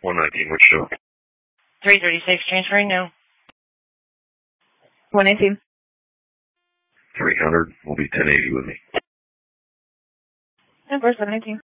119, which show? 336, transferring now. 119. 300 will be 1080 with me. Number 119.